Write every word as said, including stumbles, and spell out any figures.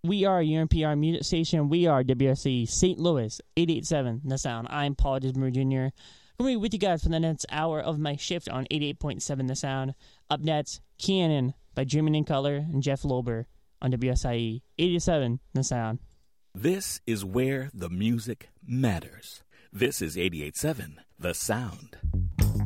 We are your N P R music station. We are W S C Saint Louis, eight eighty-seven The Sound. I'm Paul Dismer Junior I'm going to be with you guys for the next hour of my shift on eighty-eight point seven The Sound. Up next, Keanon by Dreaming in Color and Jeff Lober on W S I E eighty-seven The Sound. This is where the music matters. This is eighty-eight point seven The Sound.